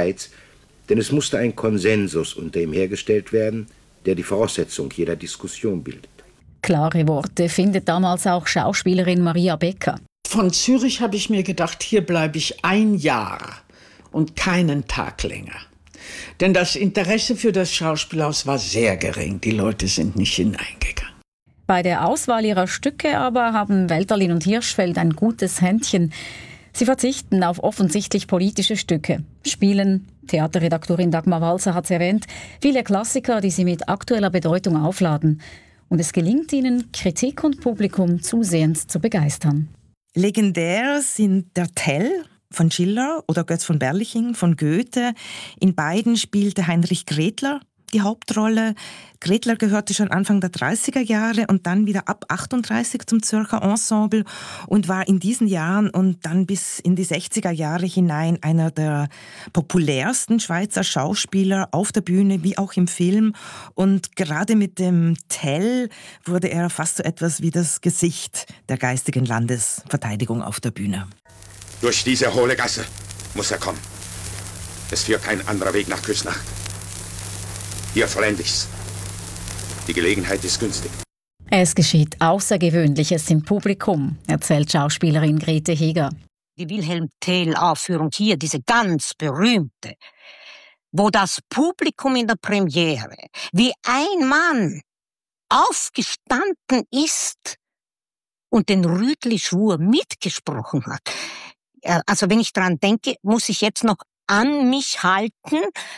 Streits, denn es musste ein Konsensus unter ihm hergestellt werden, der die Voraussetzung jeder Diskussion bildet. Klare Worte findet damals auch Schauspielerin Maria Becker. Von Zürich habe ich mir gedacht, hier bleibe ich 1 Jahr und keinen Tag länger. Denn das Interesse für das Schauspielhaus war sehr gering. Die Leute sind nicht hineingegangen. Bei der Auswahl ihrer Stücke aber haben Welterlin und Hirschfeld ein gutes Händchen. Sie verzichten auf offensichtlich politische Stücke, spielen, Theaterredaktorin Dagmar Walser hat es erwähnt, viele Klassiker, die sie mit aktueller Bedeutung aufladen. Und es gelingt ihnen, Kritik und Publikum zusehends zu begeistern. Legendär sind Der Tell von Schiller oder Götz von Berlichingen von Goethe. In beiden spielte Heinrich Gretler die Hauptrolle. Gretler gehörte schon Anfang der 30er Jahre und dann wieder ab 38 zum Zürcher Ensemble und war in diesen Jahren und dann bis in die 60er Jahre hinein einer der populärsten Schweizer Schauspieler auf der Bühne wie auch im Film. Und gerade mit dem Tell wurde er fast so etwas wie das Gesicht der geistigen Landesverteidigung auf der Bühne. Durch diese hohle Gasse muss er kommen. Es führt kein anderer Weg nach Küsnacht. Hier vollende ich's. Die Gelegenheit ist günstig. Es geschieht Außergewöhnliches im Publikum, erzählt Schauspielerin Grete Heger. Die Wilhelm-Tell-Aufführung hier, diese ganz berühmte, wo das Publikum in der Premiere wie ein Mann aufgestanden ist und den Rütli-Schwur mitgesprochen hat. Also wenn ich daran denke, muss ich jetzt noch an mich halten,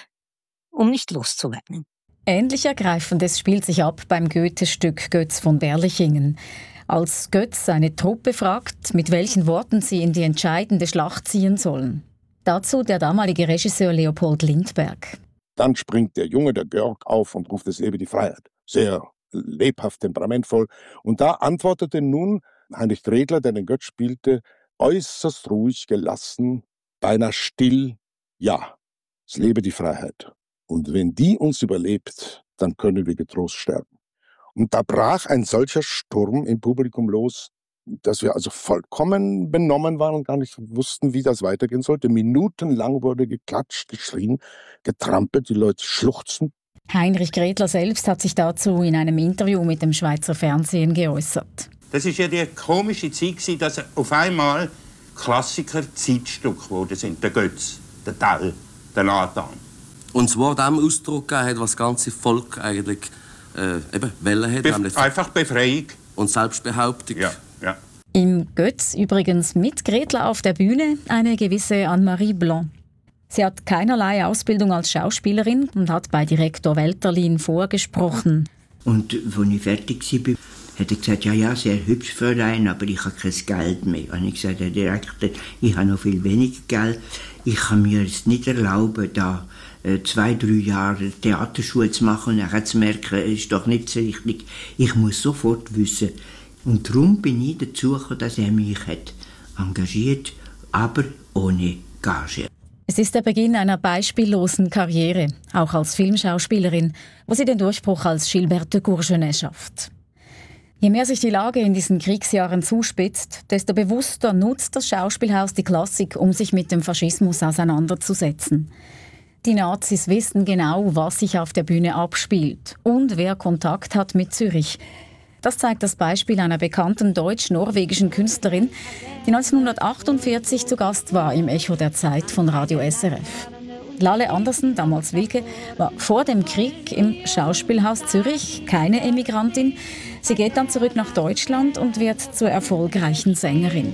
um nicht loszuwerden. Ähnlich Ergreifendes spielt sich ab beim Goethe-Stück Götz von Berlichingen. Als Götz seine Truppe fragt, mit welchen Worten sie in die entscheidende Schlacht ziehen sollen. Dazu der damalige Regisseur Leopold Lindberg. Dann springt der Junge, der Georg, auf und ruft, es lebe die Freiheit. Sehr lebhaft, temperamentvoll. Und da antwortete nun Heinrich Gretler, der den Götz spielte, äußerst ruhig, gelassen, beinahe still, ja, es lebe die Freiheit. Und wenn die uns überlebt, dann können wir getrost sterben. Und da brach ein solcher Sturm im Publikum los, dass wir also vollkommen benommen waren und gar nicht wussten, wie das weitergehen sollte. Minutenlang wurde geklatscht, geschrien, getrampelt, die Leute schluchzten. Heinrich Gretler selbst hat sich dazu in einem Interview mit dem Schweizer Fernsehen geäußert. Das war ja die komische Zeit, dass auf einmal Klassiker Zeitstück geworden sind. Der Götz, der Tell, der Nathan. Und das Wort am Ausdruck hat, was das ganze Volk eigentlich wollen hat. Einfach Befreiung. Und Selbstbehauptung. Ja, ja. Im Götz übrigens mit Gretler auf der Bühne eine gewisse Anne-Marie Blanc. Sie hat keinerlei Ausbildung als Schauspielerin und hat bei Direktor Welterlin vorgesprochen. Und als ich fertig war, hat er gesagt, ja, sehr hübsch, Fräulein, aber ich habe kein Geld mehr. Und ich gesagt, Herr Direktor, ich habe noch viel weniger Geld. Ich kann mir es nicht erlauben, da 2-3 Jahre Theaterschule zu machen und nachher zu merken, es ist doch nicht so richtig. Ich muss sofort wissen. Und darum bin ich dazu gekommen, dass er mich hat engagiert, aber ohne Gage. Es ist der Beginn einer beispiellosen Karriere, auch als Filmschauspielerin, wo sie den Durchbruch als Gilberte de Courgenay schafft. Je mehr sich die Lage in diesen Kriegsjahren zuspitzt, desto bewusster nutzt das Schauspielhaus die Klassik, um sich mit dem Faschismus auseinanderzusetzen. Die Nazis wissen genau, was sich auf der Bühne abspielt und wer Kontakt hat mit Zürich. Das zeigt das Beispiel einer bekannten deutsch-norwegischen Künstlerin, die 1948 zu Gast war im Echo der Zeit von Radio SRF. Lale Andersen, damals Wilke, war vor dem Krieg im Schauspielhaus Zürich keine Emigrantin. Sie geht dann zurück nach Deutschland und wird zur erfolgreichen Sängerin.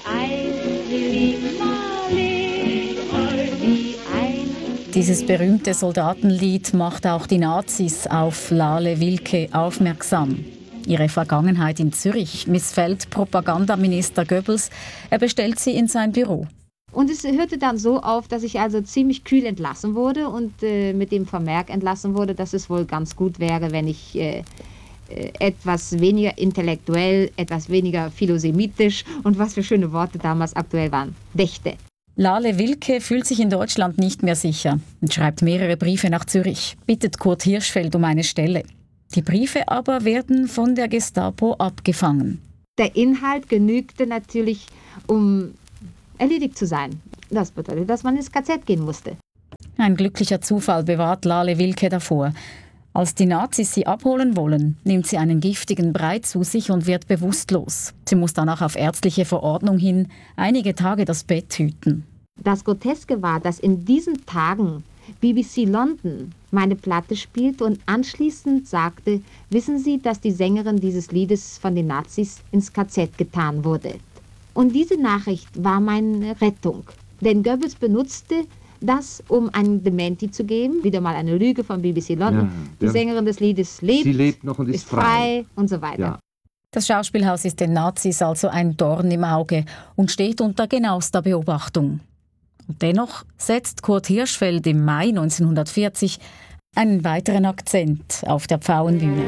Dieses berühmte Soldatenlied macht auch die Nazis auf Lale Wilke aufmerksam. Ihre Vergangenheit in Zürich missfällt Propagandaminister Goebbels. Er bestellt sie in sein Büro. Und es hörte dann so auf, dass ich also ziemlich kühl entlassen wurde und mit dem Vermerk entlassen wurde, dass es wohl ganz gut wäre, wenn ich etwas weniger intellektuell, etwas weniger philosemitisch und was für schöne Worte damals aktuell waren, dächte. Lale Wilke fühlt sich in Deutschland nicht mehr sicher und schreibt mehrere Briefe nach Zürich, bittet Kurt Hirschfeld um eine Stelle. Die Briefe aber werden von der Gestapo abgefangen. Der Inhalt genügte natürlich, um erledigt zu sein. Das bedeutet, dass man ins KZ gehen musste. Ein glücklicher Zufall bewahrt Lale Wilke davor. Als die Nazis sie abholen wollen, nimmt sie einen giftigen Brei zu sich und wird bewusstlos. Sie muss danach auf ärztliche Verordnung hin einige Tage das Bett hüten. Das Groteske war, dass in diesen Tagen BBC London meine Platte spielte und anschließend sagte, wissen Sie, dass die Sängerin dieses Liedes von den Nazis ins KZ getan wurde. Und diese Nachricht war meine Rettung. Denn Goebbels benutzte das, um einen Dementi zu geben. Wieder mal eine Lüge von BBC London. Ja, die Sängerin des Liedes lebt, sie lebt noch und ist frei und so weiter. Ja. Das Schauspielhaus ist den Nazis also ein Dorn im Auge und steht unter genauester Beobachtung. Und dennoch setzt Kurt Hirschfeld im Mai 1940 einen weiteren Akzent auf der Pfauenbühne.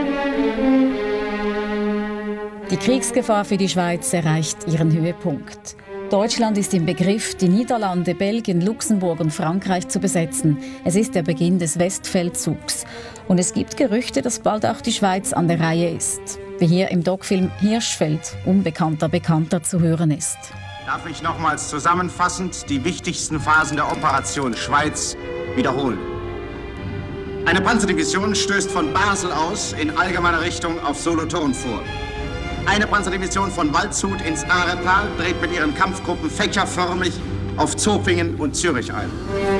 Die Kriegsgefahr für die Schweiz erreicht ihren Höhepunkt. Deutschland ist im Begriff, die Niederlande, Belgien, Luxemburg und Frankreich zu besetzen. Es ist der Beginn des Westfeldzugs. Und es gibt Gerüchte, dass bald auch die Schweiz an der Reihe ist. Wie hier im Doc-Film Hirschfeld, Unbekannter Bekannter zu hören ist. Darf ich nochmals zusammenfassend die wichtigsten Phasen der Operation Schweiz wiederholen. Eine Panzerdivision stößt von Basel aus in allgemeiner Richtung auf Solothurn vor. Eine Panzerdivision von Waldshut ins Aretal dreht mit ihren Kampfgruppen fächerförmig auf Zofingen und Zürich ein.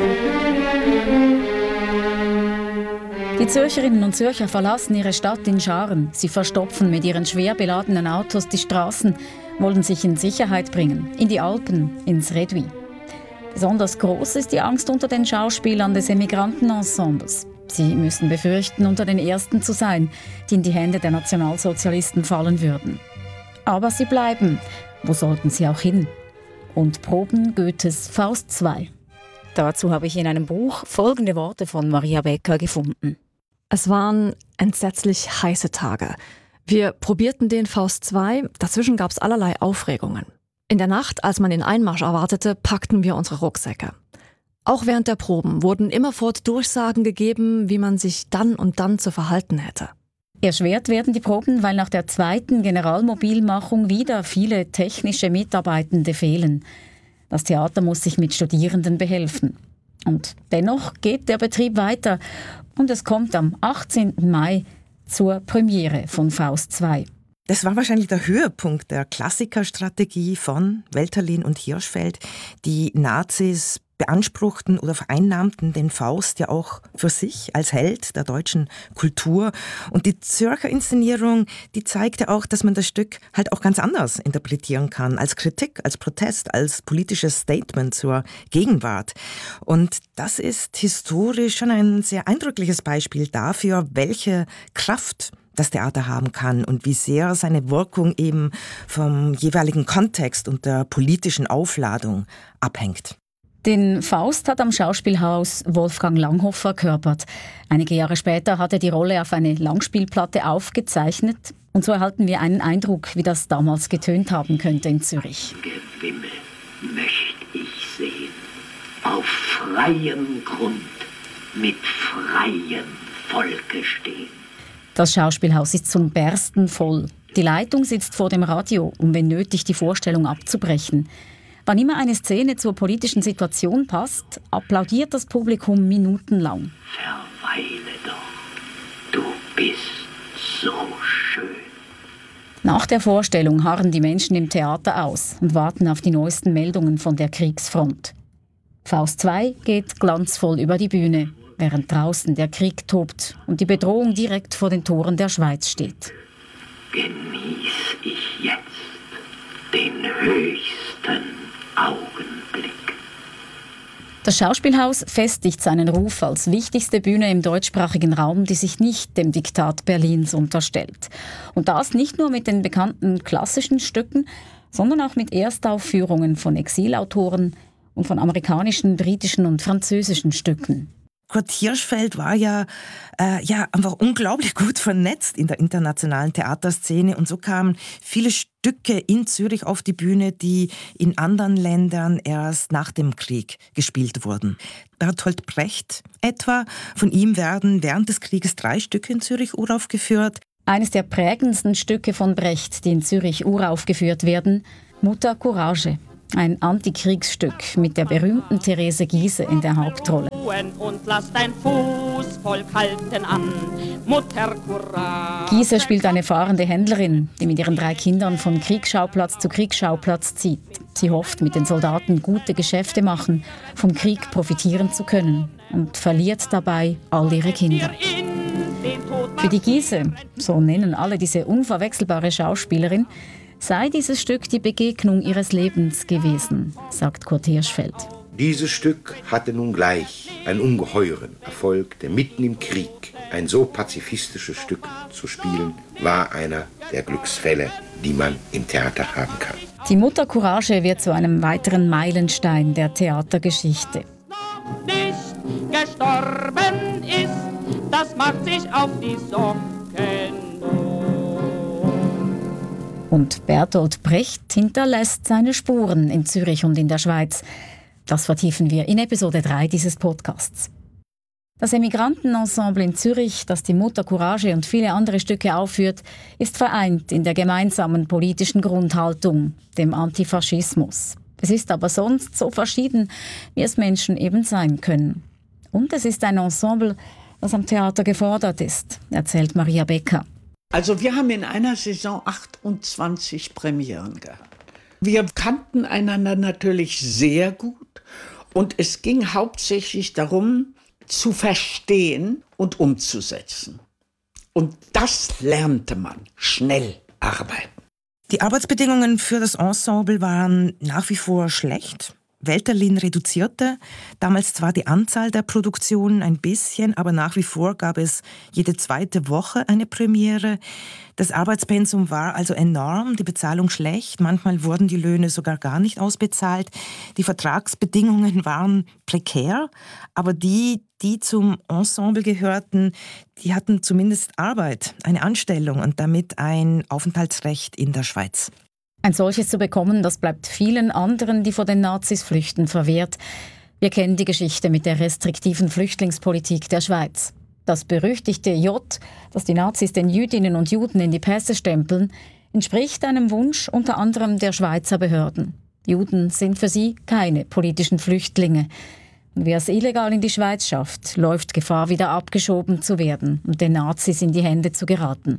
Die Zürcherinnen und Zürcher verlassen ihre Stadt in Scharen. Sie verstopfen mit ihren schwer beladenen Autos die Straßen, wollen sich in Sicherheit bringen, in die Alpen, ins Redui. Besonders groß ist die Angst unter den Schauspielern des Emigrantenensembles. Sie müssen befürchten, unter den Ersten zu sein, die in die Hände der Nationalsozialisten fallen würden. Aber sie bleiben. Wo sollten sie auch hin? Und proben Goethes Faust II. Dazu habe ich in einem Buch folgende Worte von Maria Becker gefunden. Es waren entsetzlich heiße Tage. Wir probierten den Faust II, dazwischen gab es allerlei Aufregungen. In der Nacht, als man den Einmarsch erwartete, packten wir unsere Rucksäcke. Auch während der Proben wurden immerfort Durchsagen gegeben, wie man sich dann und dann zu verhalten hätte. Erschwert werden die Proben, weil nach der zweiten Generalmobilmachung wieder viele technische Mitarbeitende fehlen. Das Theater muss sich mit Studierenden behelfen. Und dennoch geht der Betrieb weiter und es kommt am 18. Mai zur Premiere von Faust II. Das war wahrscheinlich der Höhepunkt der Klassikerstrategie von Welterlin und Hirschfeld. Die Nazis beanspruchten oder vereinnahmten den Faust ja auch für sich als Held der deutschen Kultur. Und die Zürcher Inszenierung, die zeigte auch, dass man das Stück halt auch ganz anders interpretieren kann, als Kritik, als Protest, als politisches Statement zur Gegenwart. Und das ist historisch schon ein sehr eindrückliches Beispiel dafür, welche Kraft das Theater haben kann und wie sehr seine Wirkung eben vom jeweiligen Kontext und der politischen Aufladung abhängt. Den Faust hat am Schauspielhaus Wolfgang Langhoff verkörpert. Einige Jahre später hat er die Rolle auf eine Langspielplatte aufgezeichnet. Und so erhalten wir einen Eindruck, wie das damals getönt haben könnte in Zürich. Gewimmel möchte ich sehen, auf freiem Grund, mit freiem Volke stehen. Das Schauspielhaus ist zum Bersten voll. Die Leitung sitzt vor dem Radio, um wenn nötig die Vorstellung abzubrechen. Wann immer eine Szene zur politischen Situation passt, applaudiert das Publikum minutenlang. Verweile doch, du bist so schön. Nach der Vorstellung harren die Menschen im Theater aus und warten auf die neuesten Meldungen von der Kriegsfront. Faust II geht glanzvoll über die Bühne, während draußen der Krieg tobt und die Bedrohung direkt vor den Toren der Schweiz steht. Genieß ich jetzt den höchsten Augenblick. Das Schauspielhaus festigt seinen Ruf als wichtigste Bühne im deutschsprachigen Raum, die sich nicht dem Diktat Berlins unterstellt. Und das nicht nur mit den bekannten klassischen Stücken, sondern auch mit Erstaufführungen von Exilautoren und von amerikanischen, britischen und französischen Stücken. Kurt Hirschfeld war ja einfach unglaublich gut vernetzt in der internationalen Theaterszene und so kamen viele Stücke in Zürich auf die Bühne, die in anderen Ländern erst nach dem Krieg gespielt wurden. Bertolt Brecht etwa, von ihm werden während des Krieges 3 Stücke in Zürich uraufgeführt. Eines der prägendsten Stücke von Brecht, die in Zürich uraufgeführt werden, Mutter Courage. Ein Antikriegsstück mit der berühmten Therese Giehse in der Hauptrolle. Und lass dein Fuß voll halten an, Mutter Courage. Giehse spielt eine fahrende Händlerin, die mit ihren 3 Kindern von Kriegsschauplatz zu Kriegsschauplatz zieht. Sie hofft, mit den Soldaten gute Geschäfte machen, vom Krieg profitieren zu können und verliert dabei all ihre Kinder. Für die Giehse, so nennen alle diese unverwechselbare Schauspielerin, sei dieses Stück die Begegnung ihres Lebens gewesen, sagt Kurt Hirschfeld. Dieses Stück hatte nun gleich einen ungeheuren Erfolg, denn mitten im Krieg ein so pazifistisches Stück zu spielen, war einer der Glücksfälle, die man im Theater haben kann. Die Mutter Courage wird zu einem weiteren Meilenstein der Theatergeschichte. Nicht gestorben ist, das macht sich auf die Socken. Und Bertolt Brecht hinterlässt seine Spuren in Zürich und in der Schweiz. Das vertiefen wir in Episode 3 dieses Podcasts. Das Emigrantenensemble in Zürich, das die Mutter Courage und viele andere Stücke aufführt, ist vereint in der gemeinsamen politischen Grundhaltung, dem Antifaschismus. Es ist aber sonst so verschieden, wie es Menschen eben sein können. Und es ist ein Ensemble, das am Theater gefordert ist, erzählt Maria Becker. Also wir haben in einer Saison 28 Premieren gehabt. Wir kannten einander natürlich sehr gut und es ging hauptsächlich darum, zu verstehen und umzusetzen. Und das lernte man, schnell arbeiten. Die Arbeitsbedingungen für das Ensemble waren nach wie vor schlecht. Welterlin reduzierte damals zwar die Anzahl der Produktionen ein bisschen, aber nach wie vor gab es jede 2. Woche eine Premiere. Das Arbeitspensum war also enorm, die Bezahlung schlecht, manchmal wurden die Löhne sogar gar nicht ausbezahlt. Die Vertragsbedingungen waren prekär, aber die zum Ensemble gehörten, die hatten zumindest Arbeit, eine Anstellung und damit ein Aufenthaltsrecht in der Schweiz. Ein solches zu bekommen, das bleibt vielen anderen, die vor den Nazis flüchten, verwehrt. Wir kennen die Geschichte mit der restriktiven Flüchtlingspolitik der Schweiz. Das berüchtigte J, das die Nazis den Jüdinnen und Juden in die Pässe stempeln, entspricht einem Wunsch unter anderem der Schweizer Behörden. Juden sind für sie keine politischen Flüchtlinge. Und wer es illegal in die Schweiz schafft, läuft Gefahr, wieder abgeschoben zu werden und den Nazis in die Hände zu geraten.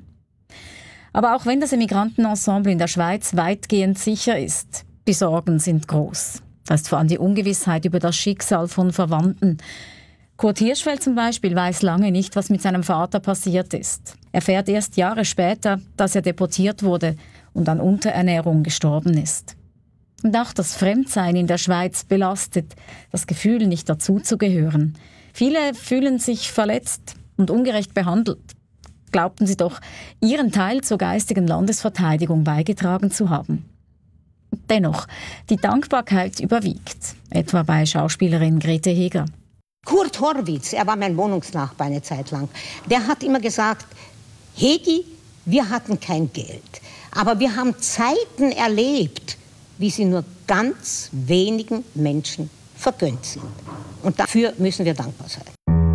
Aber auch wenn das Emigrantenensemble in der Schweiz weitgehend sicher ist, die Sorgen sind groß. Da ist vor allem die Ungewissheit über das Schicksal von Verwandten. Kurt Hirschfeld zum Beispiel weiß lange nicht, was mit seinem Vater passiert ist. Er erfährt erst Jahre später, dass er deportiert wurde und an Unterernährung gestorben ist. Und auch das Fremdsein in der Schweiz belastet, das Gefühl, nicht dazuzugehören. Viele fühlen sich verletzt und ungerecht behandelt. Glaubten sie doch, ihren Teil zur geistigen Landesverteidigung beigetragen zu haben. Dennoch, die Dankbarkeit überwiegt, etwa bei Schauspielerin Grete Heger. Kurt Horwitz, er war mein Wohnungsnachbar eine Zeit lang, der hat immer gesagt, Hegi, wir hatten kein Geld, aber wir haben Zeiten erlebt, wie sie nur ganz wenigen Menschen vergönnt sind. Und dafür müssen wir dankbar sein.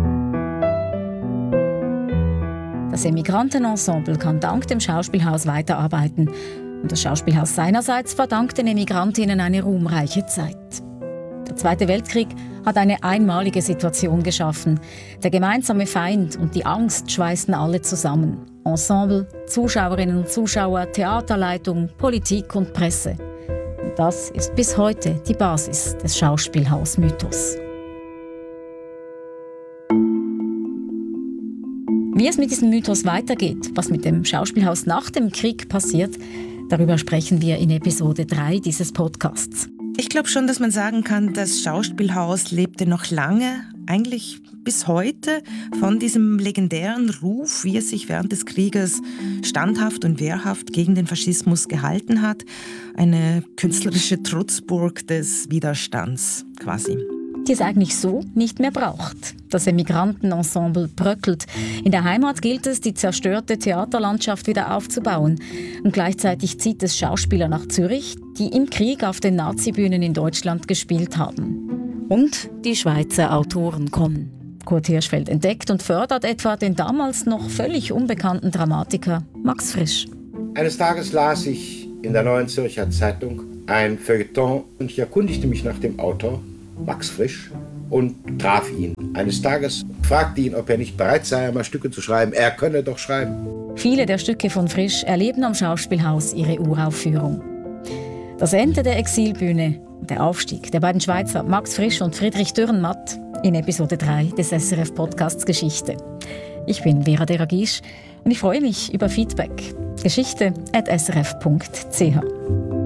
Das Emigrantenensemble kann dank dem Schauspielhaus weiterarbeiten. Und das Schauspielhaus seinerseits verdankt den Emigrantinnen eine ruhmreiche Zeit. Der Zweite Weltkrieg hat eine einmalige Situation geschaffen. Der gemeinsame Feind und die Angst schweißten alle zusammen. Ensemble, Zuschauerinnen und Zuschauer, Theaterleitung, Politik und Presse. Und das ist bis heute die Basis des Schauspielhausmythos. Wie es mit diesem Mythos weitergeht, was mit dem Schauspielhaus nach dem Krieg passiert, darüber sprechen wir in Episode 3 dieses Podcasts. Ich glaube schon, dass man sagen kann, das Schauspielhaus lebte noch lange, eigentlich bis heute, von diesem legendären Ruf, wie es sich während des Krieges standhaft und wehrhaft gegen den Faschismus gehalten hat. Eine künstlerische Trutzburg des Widerstands quasi. Die es eigentlich so nicht mehr braucht. Das Emigrantenensemble bröckelt. In der Heimat gilt es, die zerstörte Theaterlandschaft wieder aufzubauen. Und gleichzeitig zieht es Schauspieler nach Zürich, die im Krieg auf den Nazibühnen in Deutschland gespielt haben. Und die Schweizer Autoren kommen. Kurt Hirschfeld entdeckt und fördert etwa den damals noch völlig unbekannten Dramatiker Max Frisch. Eines Tages las ich in der Neuen Zürcher Zeitung ein Feuilleton, und ich erkundigte mich nach dem Autor, Max Frisch, und traf ihn. Eines Tages fragte ihn, ob er nicht bereit sei, einmal Stücke zu schreiben. Er könne doch schreiben. Viele der Stücke von Frisch erleben am Schauspielhaus ihre Uraufführung. Das Ende der Exilbühne, der Aufstieg der beiden Schweizer Max Frisch und Friedrich Dürrenmatt in Episode 3 des SRF-Podcasts Geschichte. Ich bin Vera Deragisch und ich freue mich über Feedback. Geschichte@srf.ch